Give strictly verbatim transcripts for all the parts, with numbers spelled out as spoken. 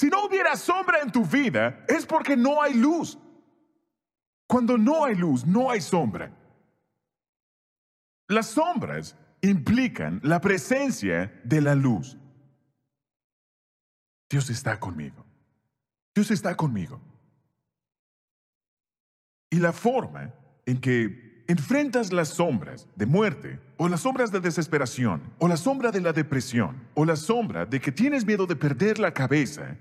Si no hubiera sombra en tu vida, es porque no hay luz. Cuando no hay luz, no hay sombra. Las sombras implican la presencia de la luz. Dios está conmigo. Dios está conmigo. Y la forma en que enfrentas las sombras de muerte, o las sombras de desesperación, o la sombra de la depresión, o la sombra de que tienes miedo de perder la cabeza,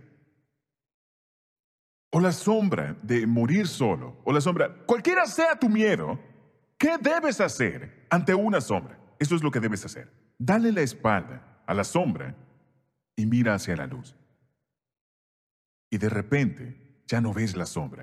o la sombra de morir solo, o la sombra, cualquiera sea tu miedo, ¿qué debes hacer ante una sombra? Eso es lo que debes hacer. Dale la espalda a la sombra y mira hacia la luz. Y de repente ya no ves la sombra.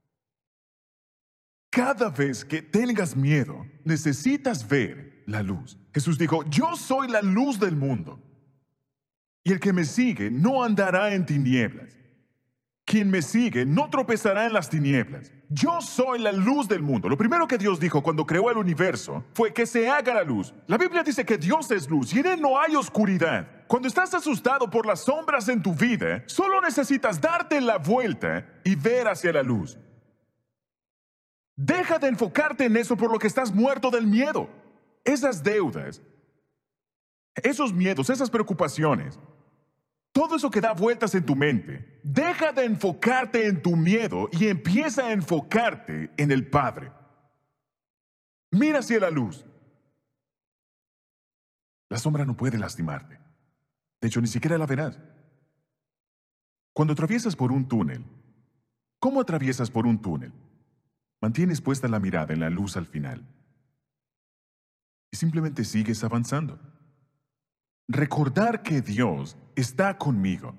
Cada vez que tengas miedo, necesitas ver la luz. Jesús dijo, yo soy la luz del mundo. Y el que me sigue no andará en tinieblas. Quien me sigue no tropezará en las tinieblas. Yo soy la luz del mundo. Lo primero que Dios dijo cuando creó el universo fue que se haga la luz. La Biblia dice que Dios es luz y en Él no hay oscuridad. Cuando estás asustado por las sombras en tu vida, solo necesitas darte la vuelta y ver hacia la luz. Deja de enfocarte en eso por lo que estás muerto del miedo. Esas deudas, esos miedos, esas preocupaciones, todo eso que da vueltas en tu mente, deja de enfocarte en tu miedo y empieza a enfocarte en el Padre. Mira hacia la luz. La sombra no puede lastimarte. De hecho, ni siquiera la verás. Cuando atraviesas por un túnel, ¿cómo atraviesas por un túnel? Mantienes puesta la mirada en la luz al final. Y simplemente sigues avanzando. Recordar que Dios está conmigo.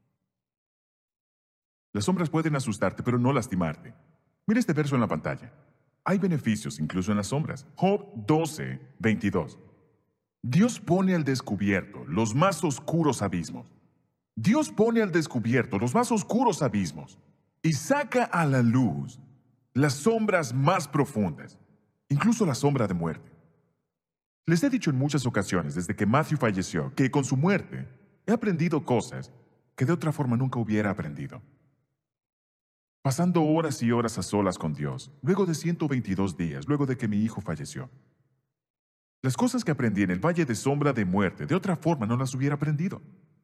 Las sombras pueden asustarte, pero no lastimarte. Mira este verso en la pantalla. Hay beneficios incluso en las sombras. Job doce, veintidós. Dios pone al descubierto los más oscuros abismos. Dios pone al descubierto los más oscuros abismos y saca a la luz las sombras más profundas, incluso la sombra de muerte. Les he dicho en muchas ocasiones desde que Matthew falleció que con su muerte he aprendido cosas que de otra forma nunca hubiera aprendido. Pasando horas y horas a solas con Dios, luego de ciento veintidós días, luego de que mi hijo falleció. Las cosas que aprendí en el valle de sombra de muerte, de otra forma no las hubiera aprendido.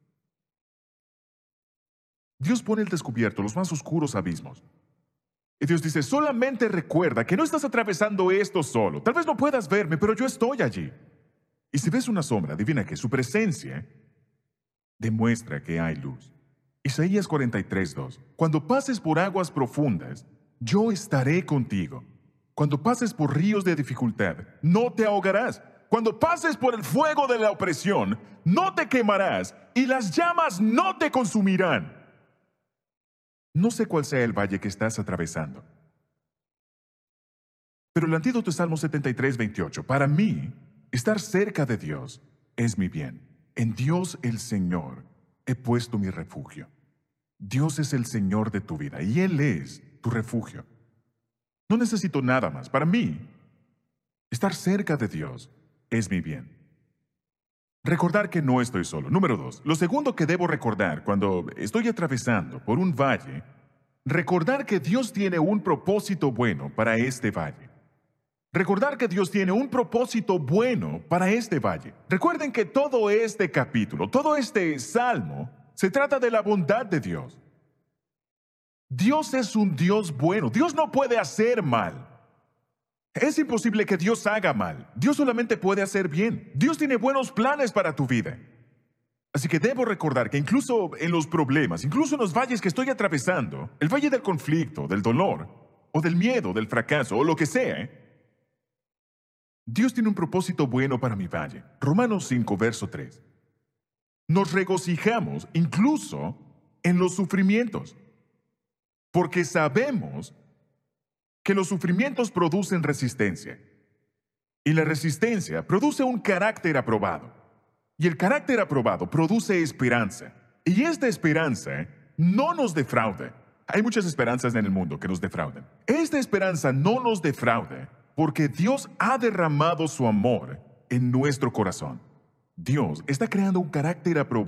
Dios pone al descubierto los más oscuros abismos. Y Dios dice, solamente recuerda que no estás atravesando esto solo. Tal vez no puedas verme, pero yo estoy allí. Y si ves una sombra, adivina que su presencia demuestra que hay luz. Isaías cuarenta y tres, dos. Cuando pases por aguas profundas, yo estaré contigo. Cuando pases por ríos de dificultad, no te ahogarás. Cuando pases por el fuego de la opresión, no te quemarás y las llamas no te consumirán. No sé cuál sea el valle que estás atravesando. Pero el antídoto es Salmo setenta y tres, veintiocho. Para mí, estar cerca de Dios es mi bien. En Dios el Señor he puesto mi refugio. Dios es el Señor de tu vida y Él es tu refugio. No necesito nada más. Para mí, estar cerca de Dios es mi bien. Recordar que no estoy solo. Número dos. Lo segundo que debo recordar cuando estoy atravesando por un valle, recordar que Dios tiene un propósito bueno para este valle. Recordar que Dios tiene un propósito bueno para este valle. Recuerden que todo este capítulo, todo este salmo, se trata de la bondad de Dios. Dios es un Dios bueno. Dios no puede hacer mal. Es imposible que Dios haga mal. Dios solamente puede hacer bien. Dios tiene buenos planes para tu vida. Así que debo recordar que incluso en los problemas, incluso en los valles que estoy atravesando, el valle del conflicto, del dolor, o del miedo, del fracaso, o lo que sea, Dios tiene un propósito bueno para mi valle. Romanos cinco, verso tres. Nos regocijamos incluso en los sufrimientos, porque sabemos que los sufrimientos producen resistencia. Y la resistencia produce un carácter aprobado. Y el carácter aprobado produce esperanza. Y esta esperanza no nos defrauda. Hay muchas esperanzas en el mundo que nos defraudan. Esta esperanza no nos defrauda porque Dios ha derramado su amor en nuestro corazón. Dios está creando un carácter aprobado